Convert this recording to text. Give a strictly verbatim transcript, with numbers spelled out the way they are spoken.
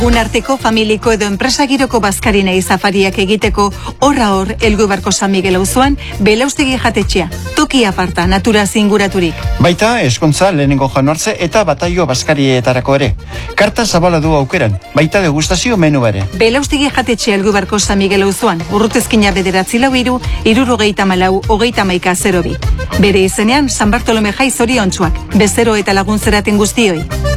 Unarteko, familiko edo enpresagiroko bazkarina izafariak egiteko horra hor Elgu Barko San Miguel auzoan belaustegi jatetxea, toki aparta, natura zinguraturik. Baita eskontza lehenengo januartze eta bataio bazkarietarako ere. Karta zabala du aukeran, baita degustazio menu ere. Belaustegi jatetxea Elgu Barko San Miguel auzoan, urrutezkina bederatzi lau iru, irurogeita malau, hogeita maika zero bi. Bere izenean, San Bartolome Jai zoriontsuak, bezero eta laguntzeraten guztioi.